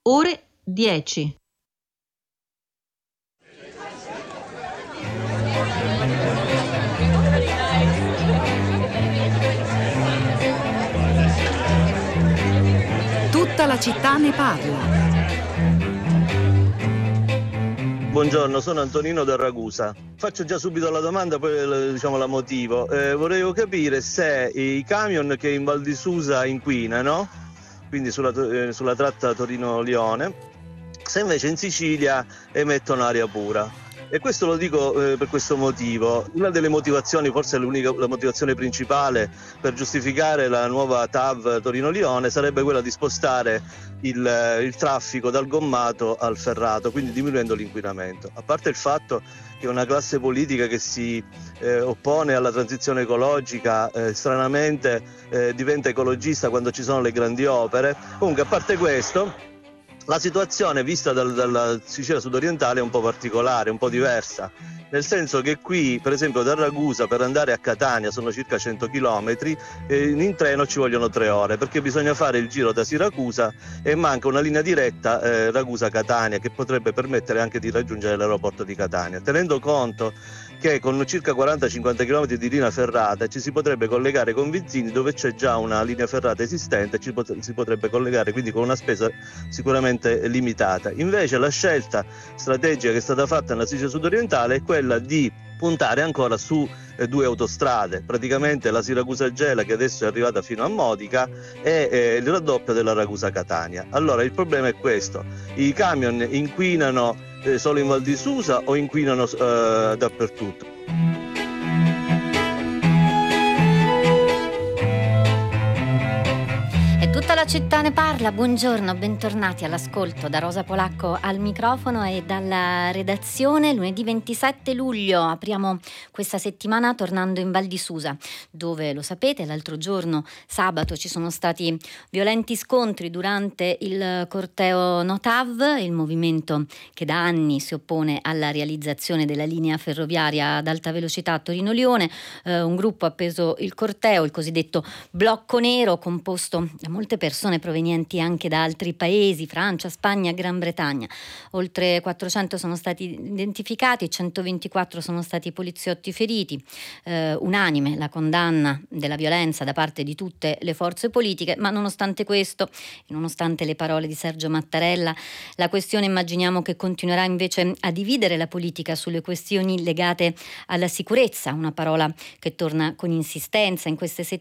ore 10. Tutta la città ne parla. Buongiorno, sono Antonino da Ragusa. Faccio già subito la domanda, poi la motivo. Volevo capire se i camion che in Val di Susa inquinano, quindi sulla tratta Torino-Lione, se invece in Sicilia emettono aria pura. E questo lo dico per questo motivo. Una delle motivazioni, forse la motivazione principale per giustificare la nuova TAV Torino-Lione sarebbe quella di spostare il traffico dal gommato al ferrato, quindi diminuendo l'inquinamento. A parte il fatto che una classe politica che si oppone alla transizione ecologica stranamente diventa ecologista quando ci sono le grandi opere. Comunque, a parte questo, la situazione vista dalla Sicilia sudorientale è un po' particolare, un po' diversa, nel senso che qui, per esempio, da Ragusa per andare a Catania sono circa 100 chilometri, in treno ci vogliono 3 ore, perché bisogna fare il giro da Siracusa e manca una linea diretta Ragusa-Catania che potrebbe permettere anche di raggiungere l'aeroporto di Catania. Tenendo conto che con circa 40-50 km di linea ferrata ci si potrebbe collegare con Vizzini, dove c'è già una linea ferrata esistente, si potrebbe collegare quindi con una spesa sicuramente limitata. Invece la scelta strategica che è stata fatta nella Sicilia sudorientale è quella di puntare ancora su 2 autostrade, praticamente la Siracusa-Gela, che adesso è arrivata fino a Modica, e il raddoppio della Ragusa-Catania. Allora il problema è questo: i camion inquinano solo in Val di Susa o inquinano dappertutto? Tutta la città ne parla, buongiorno, bentornati all'ascolto da Rosa Polacco al microfono e dalla redazione. Lunedì 27 luglio apriamo questa settimana tornando in Val di Susa, dove, lo sapete, l'altro giorno, sabato, ci sono stati violenti scontri durante il corteo NoTAV, il movimento che da anni si oppone alla realizzazione della linea ferroviaria ad alta velocità Torino-Lione. Un gruppo ha appeso il corteo, il cosiddetto blocco nero, composto da molte persone provenienti anche da altri paesi, Francia, Spagna, Gran Bretagna. Oltre 400 sono stati identificati, 124 sono stati poliziotti feriti. Unanime la condanna della violenza da parte di tutte le forze politiche, ma nonostante questo, nonostante le parole di Sergio Mattarella, la questione immaginiamo che continuerà invece a dividere la politica sulle questioni legate alla sicurezza, una parola che torna con insistenza in queste settimane